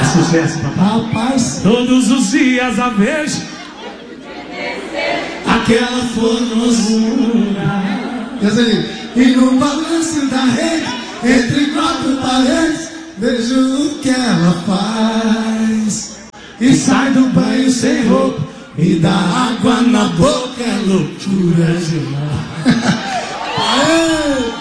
sucesso, papai. Rapaz, Todos os dias a vejo aquela formosura. E no balanço da rede, entre quatro paredes, vejo o que ela faz. E sai do banho sem roupa, e dá água na boca, é loucura demais.